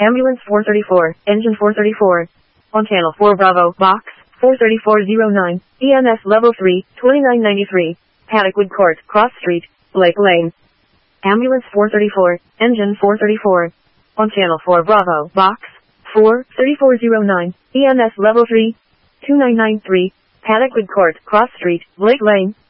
Ambulance 434, Engine 434. On Channel 4 Bravo, Box 43409, EMS Level 3, 2993. Paddockwood Court, Cross Street, Blake Lane. Ambulance 434, Engine 434. On Channel 4 Bravo, Box 43409, EMS Level 3, 2993. Paddockwood Court, Cross Street, Blake Lane.